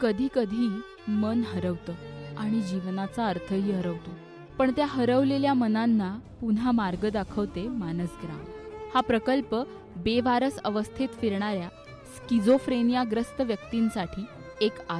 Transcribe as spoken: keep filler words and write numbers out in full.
कधी कधी मन हरवतं आणि जीवनाचा अर्थही हरवतो, पण त्या हरवलेल्या मनांना पुन्हा मार्ग दाखवते मानसग्राम. हा प्रकल्प बेवारस अवस्थेत फिरणाऱ्या स्किझोफ्रेनियाग्रस्त व्यक्तींसाठी एक